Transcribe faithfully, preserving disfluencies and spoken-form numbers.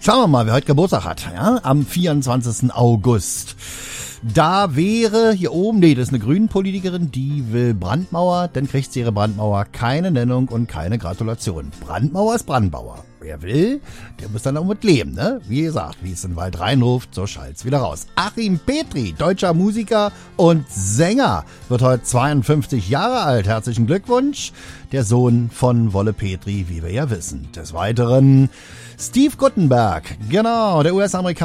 Schauen wir mal, wer heute Geburtstag hat. Ja? Am vierundzwanzigsten August. Da wäre hier oben, nee, das ist eine Grünen-Politikerin, die will Brandmauer, dann kriegt sie ihre Brandmauer keine Nennung und keine Gratulation. Brandmauer ist Brandmauer. Wer will, der muss dann auch mit leben, ne? Wie gesagt, wie es in den Wald reinruft, so schallt's wieder raus. Achim Petri, deutscher Musiker und Sänger, wird heute zweiundfünfzig Jahre alt. Herzlichen Glückwunsch. Der Sohn von Wolle Petri, wie wir ja wissen. Des Weiteren Steve Guttenberg, genau, der U S-Amerikaner.